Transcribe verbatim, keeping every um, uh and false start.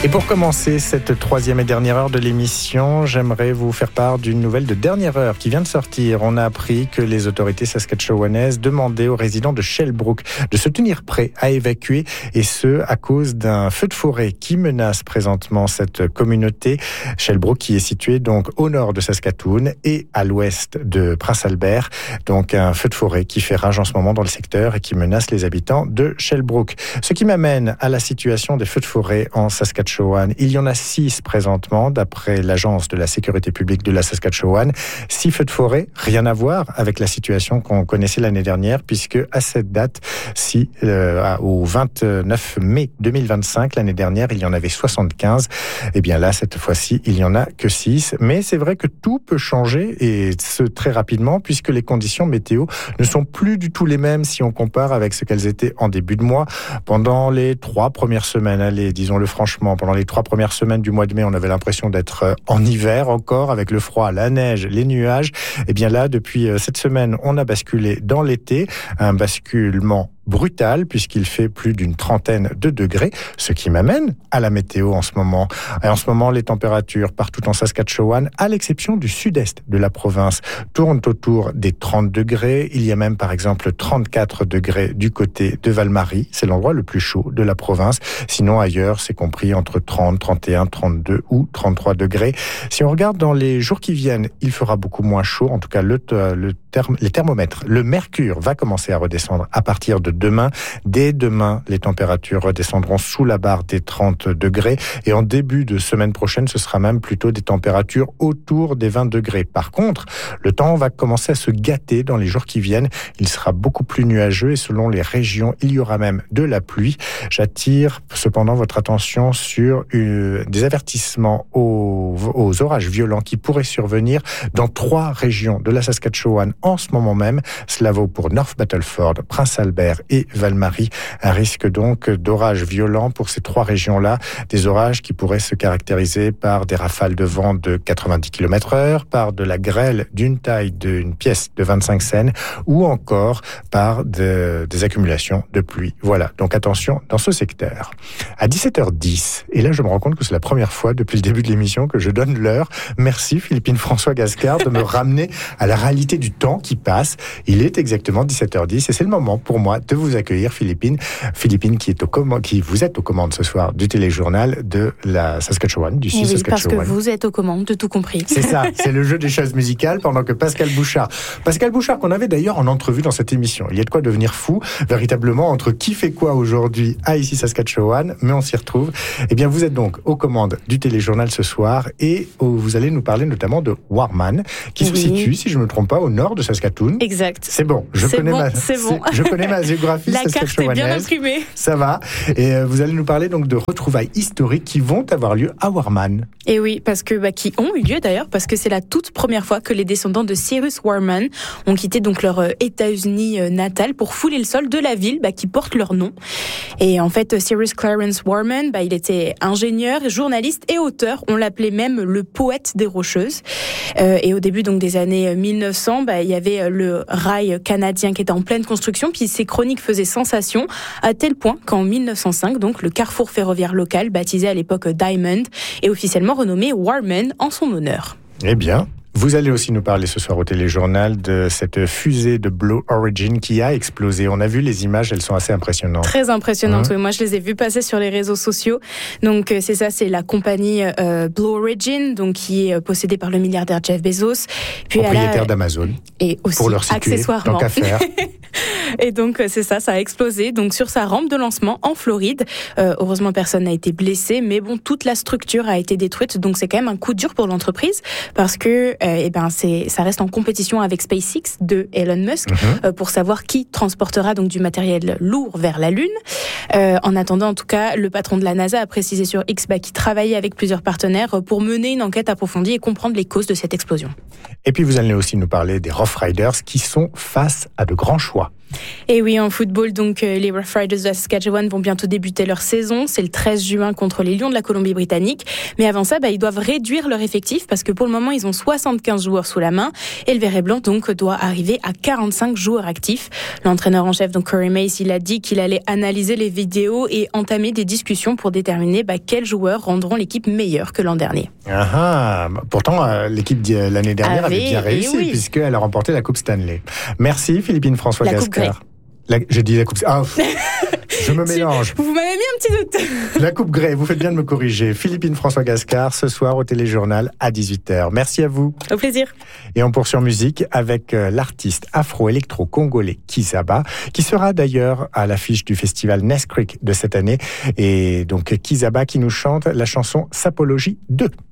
Et pour commencer cette troisième et dernière heure de l'émission, j'aimerais vous faire part d'une nouvelle de dernière heure qui vient de sortir. On a appris que les autorités saskatchewanaises demandaient aux résidents de Shelbrooke de se tenir prêts à évacuer, et ce à cause d'un feu de forêt qui menace présentement cette communauté. Shelbrooke qui est située donc au nord de Saskatoon et à l'ouest de Prince-Albert. Donc un feu de forêt qui fait rage en ce moment dans le secteur et qui menace les habitants de Shelbrooke. Ce qui m'amène à la situation des feux de forêt en Saskatchewan. Il y en a six présentement, d'après l'Agence de la sécurité publique de la Saskatchewan. Six feux de forêt, rien à voir avec la situation qu'on connaissait l'année dernière, puisque à cette date, si, euh, au vingt-neuf mai deux mille vingt-cinq, l'année dernière, il y en avait soixante-quinze. Et bien là, cette fois-ci, il n'y en a que six. Mais c'est vrai que tout peut changer, et ce très rapidement, puisque les conditions météo ne sont plus du tout les mêmes si on compare avec ce qu'elles étaient en début de mois. Pendant les trois premières semaines, allez, disons-le franchement, pendant les trois premières semaines du mois de mai, on avait l'impression d'être en hiver encore, avec le froid, la neige, les nuages. Et bien là, depuis cette semaine, on a basculé dans l'été, un basculement brutal, puisqu'il fait plus d'une trentaine de degrés, ce qui m'amène à la météo en ce moment. Et en ce moment, les températures partout en Saskatchewan, à l'exception du sud-est de la province, tournent autour des trente degrés. Il y a même, par exemple, trente-quatre degrés du côté de Val-Marie. C'est l'endroit le plus chaud de la province. Sinon, ailleurs, c'est compris entre trente, trente et un, trente-deux ou trente-trois degrés. Si on regarde dans les jours qui viennent, il fera beaucoup moins chaud. En tout cas, le, le terme, les thermomètres, le mercure va commencer à redescendre à partir de demain. Dès demain, les températures redescendront sous la barre des trente degrés, et en début de semaine prochaine, ce sera même plutôt des températures autour des vingt degrés. Par contre, le temps va commencer à se gâter dans les jours qui viennent. Il sera beaucoup plus nuageux et selon les régions, il y aura même de la pluie. J'attire cependant votre attention sur une, des avertissements aux, aux orages violents qui pourraient survenir dans trois régions de la Saskatchewan en ce moment même. Cela vaut pour North Battleford, Prince-Albert et Val-Marie. Un risque donc d'orages violents pour ces trois régions-là. Des orages qui pourraient se caractériser par des rafales de vent de quatre-vingt-dix kilomètres heure, par de la grêle d'une taille d'une pièce de vingt-cinq cents, ou encore par de, des accumulations de pluie. Voilà, donc attention dans ce secteur. À dix-sept heures dix, et là je me rends compte que c'est la première fois depuis le début de l'émission que je donne l'heure. Merci Philippine François-Gascard de me ramener à la réalité du temps qui passe. Il est exactement dix-sept heures dix et c'est le moment pour moi de vous accueillir, Philippine. Philippine qui est aux commandes, qui vous êtes aux commandes ce soir du téléjournal de la Saskatchewan, du sud oui, Saskatchewan. Parce que vous êtes aux commandes de tout compris. C'est ça, c'est le jeu des chaises musicales pendant que Pascal Bouchard, Pascal Bouchard qu'on avait d'ailleurs en entrevue dans cette émission. Il y a de quoi devenir fou, véritablement, entre qui fait quoi aujourd'hui à ici Saskatchewan, mais on s'y retrouve. Eh bien, vous êtes donc aux commandes du téléjournal ce soir et vous allez nous parler notamment de Warman, qui oui. se situe, si je ne me trompe pas, au nord de Saskatoon. Exact. C'est bon, je c'est connais bon, ma, c'est bon. je connais ma géographie La carte est bien imprimée. Ça va. Et euh, vous allez nous parler donc de retrouvailles historiques qui vont avoir lieu à Warman. Et oui, parce que bah, qui ont eu lieu d'ailleurs, parce que c'est la toute première fois que les descendants de Cyrus Warman ont quitté donc leur euh, États-Unis euh, natal pour fouler le sol de la ville bah, qui porte leur nom. Et en fait, Cyrus Clarence Warman, bah, il était ingénieur, journaliste et auteur. On l'appelait même le poète des Rocheuses. Euh, et au début donc des années mille neuf cents, bah, il y avait le rail canadien qui était en pleine construction, puis ses chroniques faisaient sensation à tel point qu'en mille neuf cent cinq, donc le carrefour ferroviaire local, baptisé à l'époque Diamond, est officiellement renommé Warman en son honneur. Eh bien, vous allez aussi nous parler ce soir au téléjournal de cette fusée de Blue Origin qui a explosé. On a vu les images, elles sont assez impressionnantes. Très impressionnantes, mmh. oui. Moi, je les ai vues passer sur les réseaux sociaux. Donc, c'est ça, c'est la compagnie euh, Blue Origin, donc qui est possédée par le milliardaire Jeff Bezos. Puis propriétaire a... d'Amazon. Et aussi, pour leur situer, accessoirement. Tant qu'à faire. Et donc, c'est ça, ça a explosé. Donc, sur sa rampe de lancement en Floride. Euh, heureusement, personne n'a été blessé. Mais bon, toute la structure a été détruite. Donc, c'est quand même un coup dur pour l'entreprise. Parce que, euh, eh ben, c'est, ça reste en compétition avec SpaceX de Elon Musk. Mm-hmm. euh, pour savoir qui transportera donc du matériel lourd vers la Lune. Euh, en attendant, en tout cas, le patron de la NASA a précisé sur X bah, qu'il travaillait avec plusieurs partenaires pour mener une enquête approfondie et comprendre les causes de cette explosion. Et puis, vous allez aussi nous parler des Rough Riders qui sont face à de grands choix. Et oui, en football, donc les Rough Riders de Saskatchewan vont bientôt débuter leur saison. C'est le treize juin contre les Lions de la Colombie-Britannique. Mais avant ça, bah, ils doivent réduire leur effectif parce que pour le moment, ils ont soixante-quinze joueurs sous la main. Et le Vert et Blanc, donc, doit arriver à quarante-cinq joueurs actifs. L'entraîneur en chef, donc Corey Mace, il a dit qu'il allait analyser les vidéos et entamer des discussions pour déterminer bah, quels joueurs rendront l'équipe meilleure que l'an dernier. Ah ah, pourtant, euh, l'équipe de l'année dernière avait, avait bien réussi oui. puisqu'elle a remporté la Coupe Stanley. Merci Philippine François Gascar. La, je dis la coupe. Ah, je me mélange. Vous m'avez mis un petit doute. La coupe Grey, vous faites bien de me corriger. Philippine François Gascar, ce soir au Téléjournal à dix-huit heures. Merci à vous. Au plaisir. Et on poursuit en musique avec l'artiste afro-électro-congolais Kizaba, qui sera d'ailleurs à l'affiche du festival Nest Creek de cette année. Et donc Kizaba qui nous chante la chanson Sapologie deux.